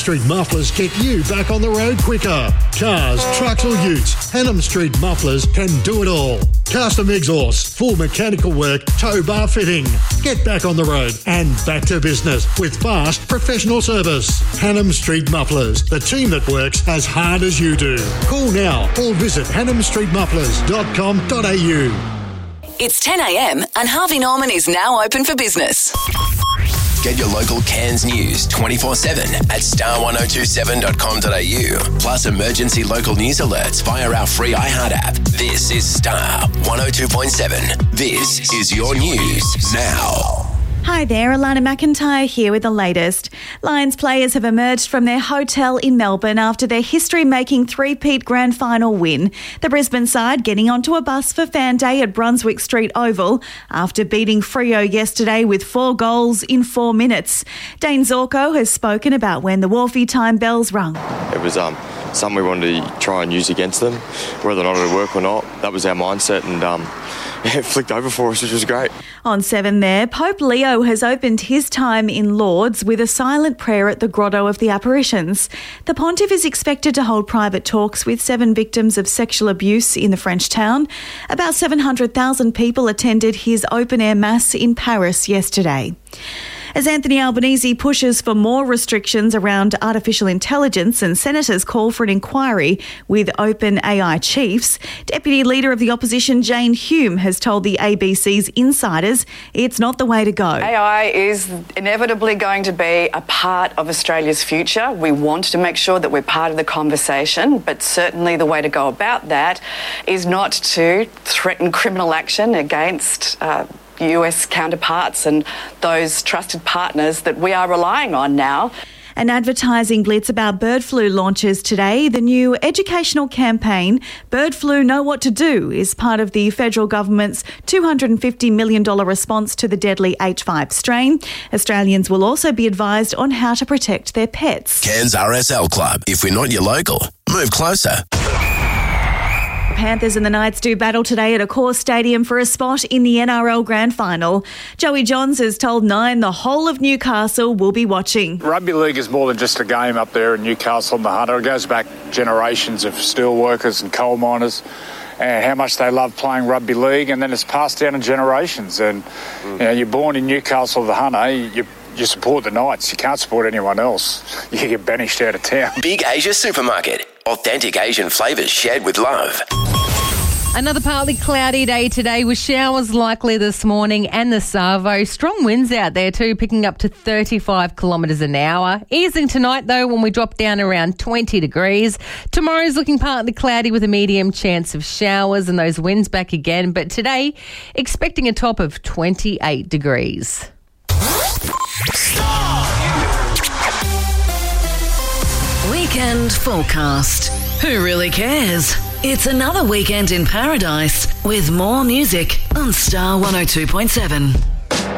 Street Mufflers get you back on the road quicker. Cars, trucks or utes, Hannam Street Mufflers can do it all. Custom exhaust, full mechanical work, tow bar fitting. Get back on the road and back to business with fast professional service. Hannam Street Mufflers, the team that works as hard as you do. Call now or visit hannamstreetmufflers.com.au. It's 10 a.m. and Harvey Norman is now open for business. Get your local Cairns news 24/7 at star1027.com.au. Plus emergency local news alerts via our free iHeart app. This is Star 102.7. This is your news now. Hi there, Alana McIntyre here with the latest. Lions players have emerged from their hotel in Melbourne after their history-making three-peat grand final win. The Brisbane side getting onto a bus for Fan Day at Brunswick Street Oval after beating Freo yesterday with 4 goals in 4 minutes. Dane Zorko has spoken about when the Wharfie time bells rung. It was something we wanted to try and use against them, whether or not it would work or not. That was our mindset, and it flicked over for us, which was great. On 7 there, Pope Leo has opened his time in Lourdes with a silent prayer at the Grotto of the Apparitions. The pontiff is expected to hold private talks with 7 victims of sexual abuse in the French town. About 700,000 people attended his open-air mass in Paris yesterday. As Anthony Albanese pushes for more restrictions around artificial intelligence and senators call for an inquiry with OpenAI chiefs, Deputy Leader of the Opposition Jane Hume has told the ABC's Insiders it's not the way to go. AI is inevitably going to be a part of Australia's future. We want to make sure that we're part of the conversation, but certainly the way to go about that is not to threaten criminal action against US counterparts and those trusted partners that we are relying on now. An advertising blitz about bird flu launches today. The new educational campaign, Bird Flu Know What to Do, is part of the federal government's $250 million response to the deadly H5 strain. Australians will also be advised on how to protect their pets. Cairns RSL Club. If we're not your local, move closer. Panthers and the Knights do battle today at Accor Stadium for a spot in the NRL Grand Final. Joey Johns has told Nine the whole of Newcastle will be watching. Rugby league is more than just a game up there in Newcastle on the Hunter. It goes back generations of steel workers and coal miners and how much they love playing rugby league, and then it's passed down in generations. And you know, you're born in Newcastle, the Hunter, you support the Knights. You can't support anyone else. You get banished out of town. Big Asia Supermarket. Authentic Asian flavours shared with love. Another partly cloudy day today with showers likely this morning and the Savo. Strong winds out there too, picking up to 35 kilometres an hour. Easing tonight though when we drop down around 20 degrees. Tomorrow's looking partly cloudy with a medium chance of showers and those winds back again. But today, expecting a top of 28 degrees. Weekend forecast. Who really cares? It's another weekend in paradise with more music on Star 102.7.